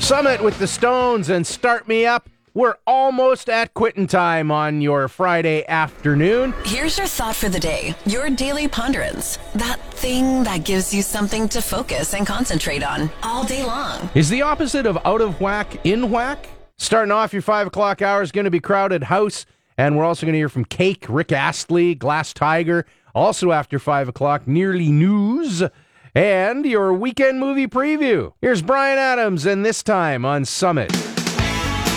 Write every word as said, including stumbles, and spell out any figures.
Summit with the Stones and Start Me Up. We're almost at quitting time on your Friday afternoon. Here's your thought for the day, your daily ponderance. That thing that gives you something to focus and concentrate on all day long. Is the opposite of out of whack in whack? Starting off your five o'clock hour is going to be Crowded House, and we're also going to hear from Cake, Rick Astley, Glass Tiger. Also after five o'clock, Nearly News, and your weekend movie preview. Here's Bryan Adams, and this time on Summit.